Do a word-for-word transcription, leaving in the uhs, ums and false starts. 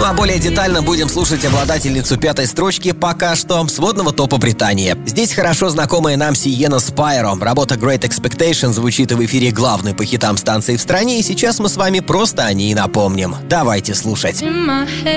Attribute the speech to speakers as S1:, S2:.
S1: Ну а более детально будем слушать обладательницу пятой строчки пока что сводного топа Британии. Здесь хорошо знакомая нам Сиена Спайро. Работа Great Expectation звучит в эфире главной по хитам станции в стране, и сейчас мы с вами просто о ней напомним. Давайте слушать.